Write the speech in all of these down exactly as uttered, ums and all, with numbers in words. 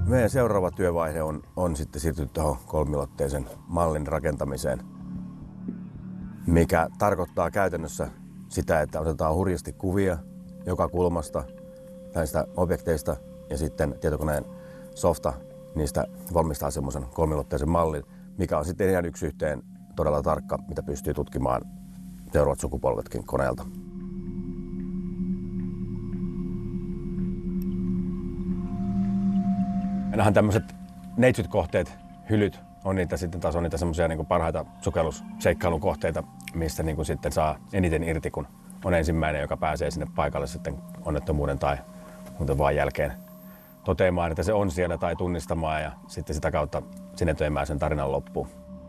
Meidän seuraava työvaihe on, on sitten siirtynyt tuohon kolmiulotteisen mallin rakentamiseen, mikä tarkoittaa käytännössä sitä, että otetaan hurjasti kuvia joka kulmasta näistä objekteista ja sitten tietokoneen softa niistä valmistaa semmoisen kolmiulotteisen mallin, mikä on sitten ihan yksi yhteen todella tarkka, mitä pystyy tutkimaan seuraavat sukupolvetkin koneelta. Ainahan tämmöiset neitsyt-kohteet, hylyt, on niitä sitten taas on niitä semmoisia niin kuin parhaita sukellusseikkailukohteita, mistä niin kuin sitten saa eniten irti, kun on ensimmäinen, joka pääsee sinne paikalle sitten onnettomuuden tai muuten vaan jälkeen toteamaan, että se on siellä tai tunnistamaan ja sitten sitä kautta sinetöimään sen tarinan loppuun.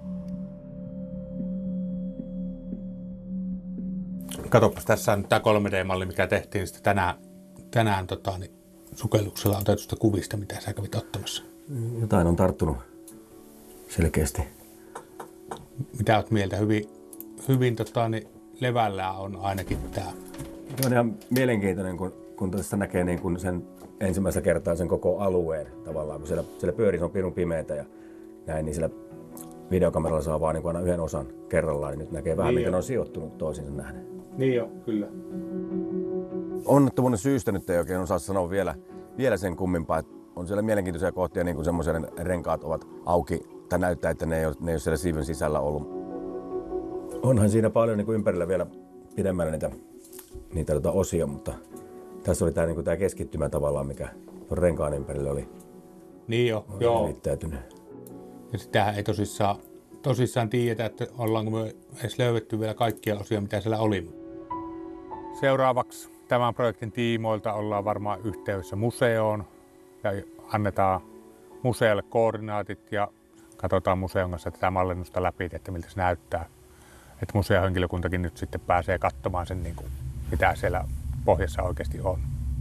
Katsopas, tässä on tämä kolme D-malli, mikä tehtiin sitten tänään, tänään tota, niin sukelluksella otetusta kuvista, mitä sä kävit ottamassa. Jotain on tarttunut selkeästi. Mitä oot mieltä? Hyvin, hyvin tota, niin levällään on ainakin tämä. Se on ihan mielenkiintoinen, kun, kun tässä näkee niin kun sen ensimmäistä kertaa sen koko alueen tavallaan. Kun siellä, siellä pyörii, se on pirun pimeätä ja näin, niin siellä videokameralla saa vaan niin aina yhden osan kerrallaan. Niin nyt näkee vähän, niin miten jo. On sijoittunut toisiinsa nähden. Niin jo, kyllä. Onnettomuuden syystä nyt ei oikein osaa sanoa vielä, vielä sen kummimpaa. On siellä mielenkiintoisia kohtia, niin kuin semmoisia renkaat ovat auki. Tai näyttää, että ne ei ole, ne ei ole siellä siiven sisällä ollut. Onhan siinä paljon niin kuin ympärillä vielä pidemmällä niitä, niitä tuota osia, mutta tässä oli tämä, niin kuin tämä keskittymä tavallaan, mikä tuon renkaan ympärillä oli. Niin jo, joo. Liittäytynyt. Ja sitähän ei tosissaan, tosissaan tiedetä, että ollaanko me edes löydetty vielä kaikkia osia, mitä siellä oli. Seuraavaksi tämän projektin tiimoilta ollaan varmaan yhteydessä museoon ja annetaan museolle koordinaatit ja katsotaan museon kanssa tätä mallinnusta läpi, että miltä se näyttää. Että museon henkilökuntakin nyt sitten pääsee katsomaan sen, niin kuin, mitä siellä pohjassa oikeasti on.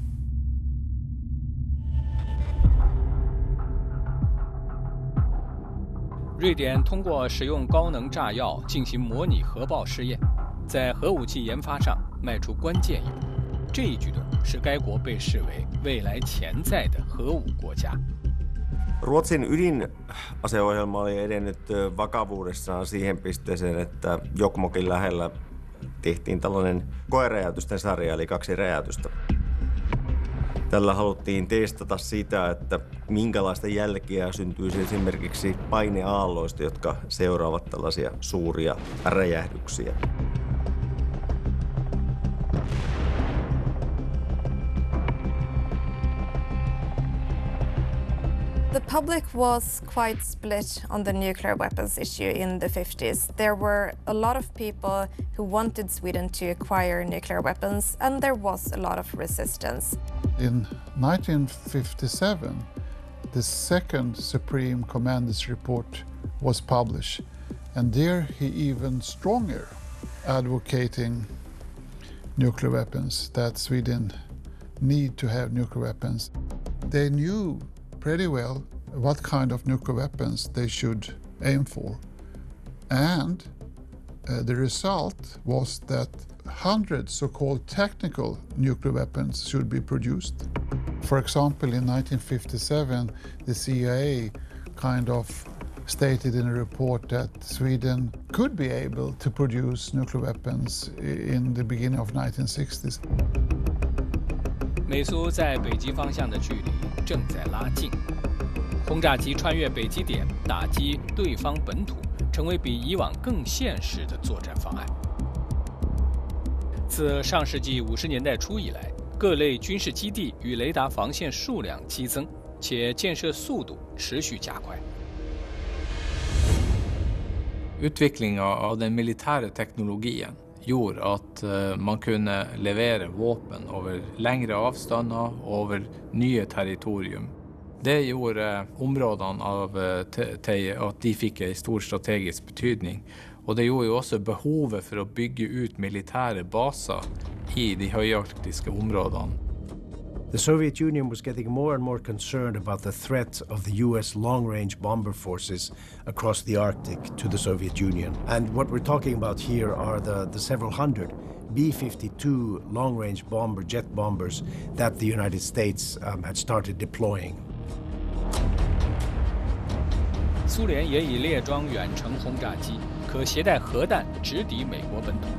瑞典通过使用高能炸药进行模拟核爆试验，在核武器研发上迈出关键一步。这一举动使该国被视为未来潜在的核武国家。 Ruotsin ydinaseohjelma oli edennyt vakavuudessaan siihen pisteeseen, että Jokkmokkin lähellä tehtiin tällainen koeräjäytysten sarja, eli kaksi räjäytystä. Tällä haluttiin testata sitä, että minkälaista jälkeä syntyisi esimerkiksi paineaalloista, jotka seuraavat tällaisia suuria räjähdyksiä. The public was quite split on the nuclear weapons issue in the fifties. There were a lot of people who wanted Sweden to acquire nuclear weapons, and there was a lot of resistance. In nineteen fifty-seven, the second Supreme Commander's report was published, and there he even stronger advocating nuclear weapons, that Sweden need to have nuclear weapons. They knew pretty well what kind of nuclear weapons they should aim for. And uh, the result was that hundreds so-called technical nuclear weapons should be produced. For example, in nineteen fifty-seven, the C I A kind of stated in a report that Sweden could be able to produce nuclear weapons in the beginning of nineteen sixties. 美苏在北极方向的距离正在拉近，轰炸机穿越北极点打击对方本土，成为比以往更现实的作战方案。自上世纪五十年代初以来，各类军事基地与雷达防线数量激增，且建设速度持续加快。 Utviklingen av den militära teknologien gjorde at man kunne levere våpen over lengre avstander og over nye territorium. Det gjorde områdene av Teie at de fikk en stor strategisk betydning, og det gjorde jo også behovet for å bygge ut militære baser i de høyarktiske områdene. The Soviet Union was getting more and more concerned about the threat of the U S long-range bomber forces across the Arctic to the Soviet Union. And what we're talking about here are the, the several hundred B fifty-two long-range bomber jet bombers that the United States um, had started deploying. 苏联也已列装远程轰炸机，可携带核弹直抵美国本土。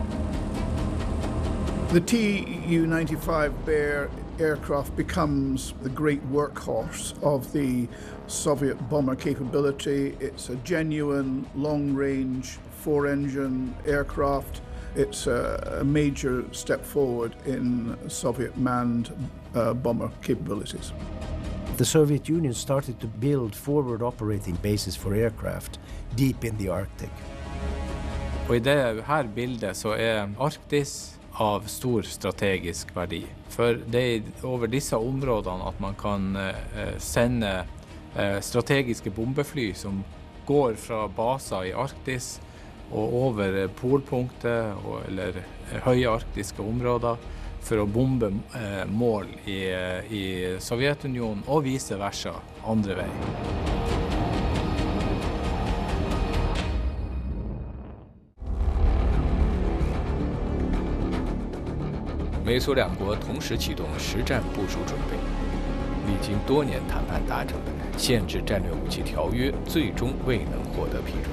The T U ninety-five Bear aircraft becomes the great workhorse of the Soviet bomber capability. It's a genuine long-range four-engine aircraft. It's a, a major step forward in Soviet manned uh, bomber capabilities. The Soviet Union started to build forward operating bases for aircraft deep in the Arctic. Og i det her bildet så er Arktis av stor strategisk verdi. For det er over disse områdene at man kan eh, sende eh, strategiske bombefly som går fra baser i Arktis og over polpunktet og, eller høye arktiske områder for å bombe eh, mål i, i Sovjetunionen og vice versa andre vei. 美苏两国同时启动实战部署准备，历经多年谈判达成的限制战略武器条約最終未能獲得批准。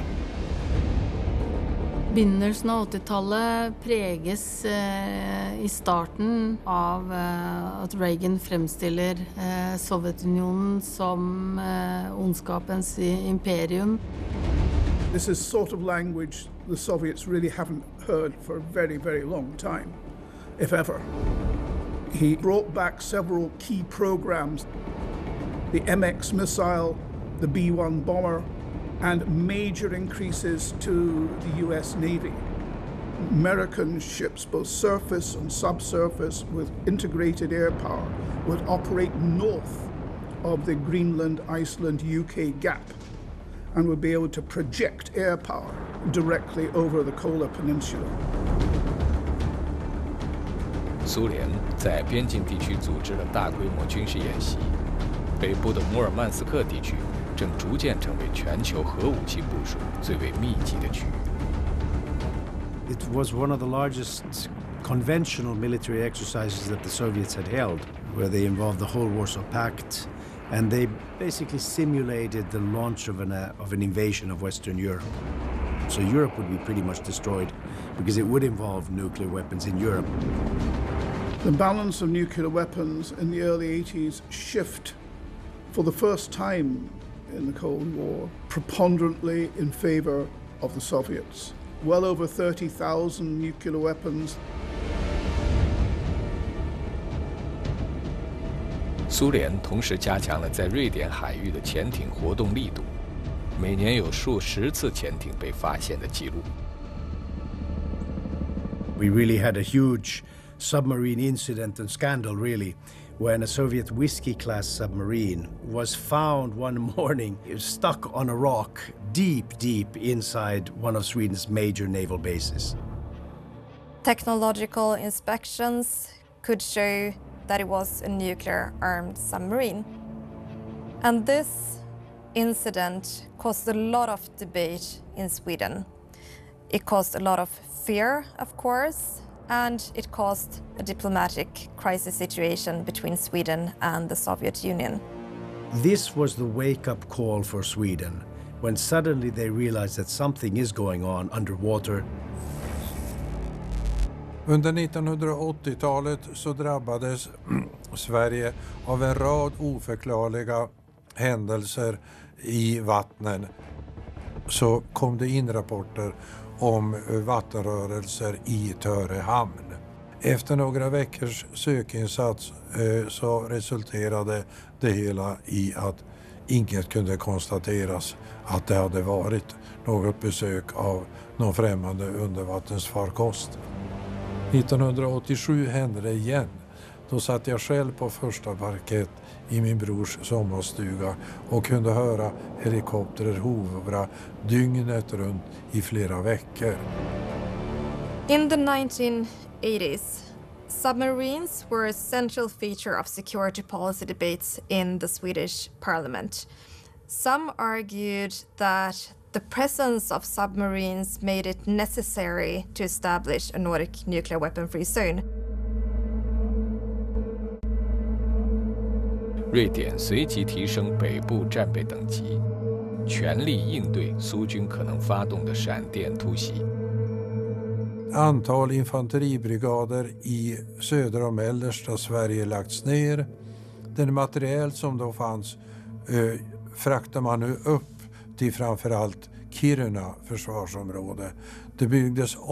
Begynnelsen av åttitallet preges eh, i starten av eh, at Reagan fremstiller eh, Sovjetunionen som eh, ondskapens imperium. This is sort of language the Soviets really haven't heard for a very, very long time, if ever. He brought back several key programs, the M X missile, the B one bomber, and major increases to the U S Navy. American ships, both surface and subsurface, with integrated air power, would operate north of the Greenland, Iceland, U K gap and would be able to project air power directly over the Kola Peninsula. 苏联在边境地区组织了大规模军事演习，北部的摩尔曼斯克地区 正逐渐成为全球核武器部署最为密集的区域。 It was one of the largest conventional military exercises that the Soviets had held, where they involved the whole Warsaw Pact, and they basically simulated the launch of an, uh, of an invasion of Western Europe. So Europe would be pretty much destroyed because it would involve nuclear weapons in Europe. The balance of nuclear weapons in the early eighties shift for the first time in the Cold War, preponderantly in favor of the Soviets. Well over thirty thousand nuclear weapons. 苏联同时加强了在瑞典海域的潜艇活动力度，每年有数十次潜艇被发现的记录。 We really had a huge submarine incident and scandal, really, when a Soviet Whiskey-class submarine was found one morning stuck on a rock deep, deep inside one of Sweden's major naval bases. Technological inspections could show that it was a nuclear-armed submarine. And this incident caused a lot of debate in Sweden. It caused a lot of fear, of course, and it caused a diplomatic crisis situation between Sweden and the Soviet Union. This was the wake-up call for Sweden, when suddenly they realized that something is going on underwater. Under nittonhundraåttiotalet så drabbades Sverige av en rad oförklarliga händelser i vattnen. Så kom det in rapporter om vattenrörelser i Töre hamn. Efter några veckors sökinsats eh, så resulterade det hela i att inget kunde konstateras att det hade varit något besök av någon främmande undervattensfarkost. nittonhundraåttiosju hände det igen. Då satt jag själv på första parkett i min brors sommarstuga och kunde höra helikopterer hovra dygnet runt i flera veckor. In the nineteen eighties, submarines were a central feature of security policy debates in the Swedish parliament. Some argued that the presence of submarines made it necessary to establish a Nordic nuclear weapon-free zone. 瑞典随即提升北部战备等级， 全力应对苏军可能发动的闪电突袭。 Antal infanteribrigader i södra och mellersta Sverige lagts ner. Den materiel som då fanns eh, fraktar man nu upp till framförallt Kiruna försvarsområde. Det byggdes